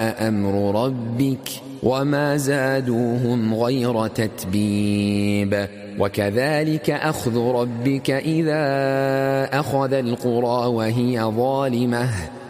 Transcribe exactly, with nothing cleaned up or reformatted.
أمر ربك وما زادوهم غير تتبيب وكذلك أخذ ربك إذا أخذ القرى وهي ظالمة